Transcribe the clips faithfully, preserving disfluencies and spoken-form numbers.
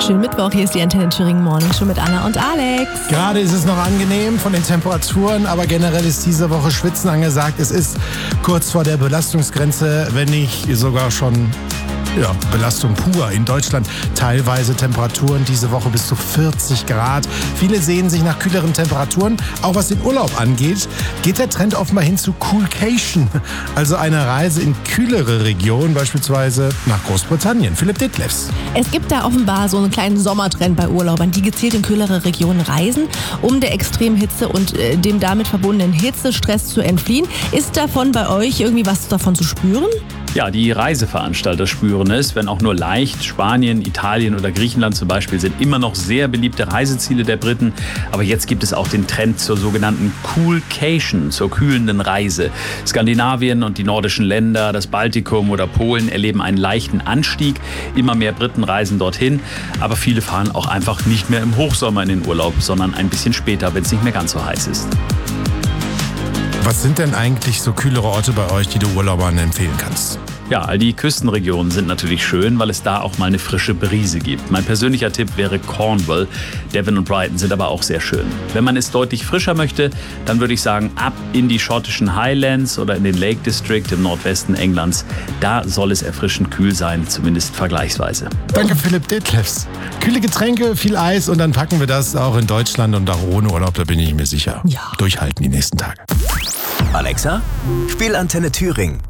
wunderschönen Mittwoch. Hier ist die Antenne Thüringen Morning Show mit Anna und Alex. Gerade ist es noch angenehm von den Temperaturen, aber generell ist diese Woche Schwitzen angesagt. Es ist kurz vor der Belastungsgrenze, wenn nicht sogar schon ja, Belastung pur. In Deutschland teilweise Temperaturen diese Woche bis zu vierzig Grad. Viele sehen sich nach kühleren Temperaturen. Auch was den Urlaub angeht, geht der Trend offenbar hin zu Coolcation. Also eine Reise in kühlere Regionen, beispielsweise nach Großbritannien. Philipp Detlefs. Es gibt da offenbar so einen kleinen Sommertrend bei Urlaubern, die gezielt in kühlere Regionen reisen, um der extremen Hitze und äh, dem damit verbundenen Hitzestress zu entfliehen. Ist davon bei euch irgendwie was davon zu spüren? Ja, die Reiseveranstalter spüren es, wenn auch nur leicht. Spanien, Italien oder Griechenland zum Beispiel sind immer noch sehr beliebte Reiseziele der Briten. Aber jetzt gibt es auch den Trend zur sogenannten Coolcation, zur kühlenden Reise. Skandinavien und die nordischen Länder, das Baltikum oder Polen erleben einen leichten Anstieg. Immer mehr Briten reisen dorthin. Aber viele fahren auch einfach nicht mehr im Hochsommer in den Urlaub, sondern ein bisschen später, wenn es nicht mehr ganz so heiß ist. Was sind denn eigentlich so kühlere Orte bei euch, die du Urlaubern empfehlen kannst? Ja, all die Küstenregionen sind natürlich schön, weil es da auch mal eine frische Brise gibt. Mein persönlicher Tipp wäre Cornwall. Devon und Brighton sind aber auch sehr schön. Wenn man es deutlich frischer möchte, dann würde ich sagen, ab in die schottischen Highlands oder in den Lake District im Nordwesten Englands. Da soll es erfrischend kühl sein, zumindest vergleichsweise. Danke, Philipp Detlefs. Kühle Getränke, viel Eis und dann packen wir das auch in Deutschland und auch ohne Urlaub, da bin ich mir sicher. Ja. Durchhalten die nächsten Tage. Alexa, spiel Antenne Thüringen.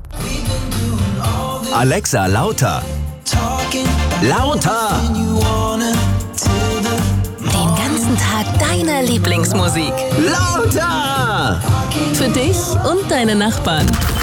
Alexa, lauter. Lauter. Den ganzen Tag deine Lieblingsmusik. Lauter. Für dich und deine Nachbarn.